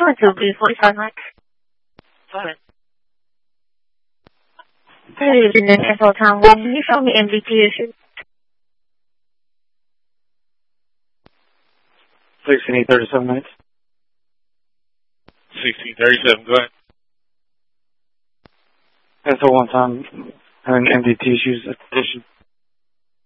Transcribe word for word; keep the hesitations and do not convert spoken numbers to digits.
it will be forty-five minutes. Fine. Good evening, F L Town one. Can you show me M D T issue? sixteen thirty-seven minutes. sixteen thirty-seven, go ahead. F L one time having M D T issues at the station.